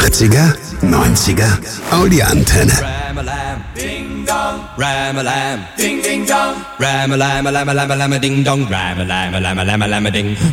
80er, 90er, Audi-Antenne. Ram-a-lam, ding-dong, ram-a-lam, ding-ding-dong, ram-a-lam-a-lam-a-lam-a-lam-a-ding-dong, ram-a-lam-a-lam-a-lam-a-lam-a-ding.